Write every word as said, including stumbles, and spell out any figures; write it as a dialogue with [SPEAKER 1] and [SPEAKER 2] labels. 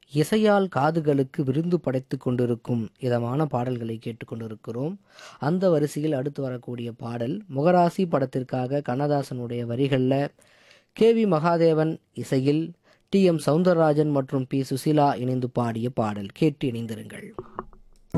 [SPEAKER 1] இசையால் காதுகளுக்கு விருந்து படைத்து கொண்டிருக்கும் இதமான பாடல்களை கேட்டுக்கொண்டிருக்கிறோம். அந்த வரிசையில் அடுத்து வரக்கூடிய பாடல் முகராசி படத்திற்காக கண்ணதாசனுடைய வரிகளில் கே வி மகாதேவன் இசையில் டி எம் சௌந்தரராஜன் மற்றும் பி சுசீலா இணைந்து பாடிய பாடல். கேட்டு இணைந்திருங்கள்.